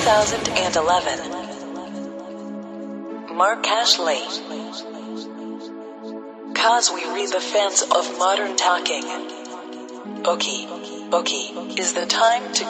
2011. Mark Ashley. Cause we read the fans of modern talking. Okay, is the time to